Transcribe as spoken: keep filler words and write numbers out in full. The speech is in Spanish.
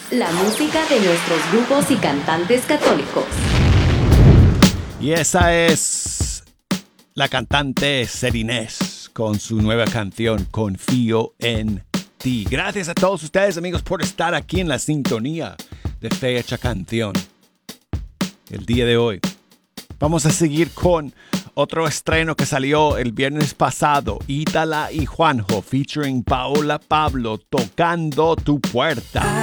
La música de nuestros grupos y cantantes católicos. Y esa es la cantante Serinés con su nueva canción Confío en ti. Gracias a todos ustedes, amigos, por estar aquí en la sintonía de Fe Hecha Canción. El día de hoy vamos a seguir con otro estreno que salió el viernes pasado, Ítala y Juanjo featuring Paola Pablo, Tocando tu Puerta.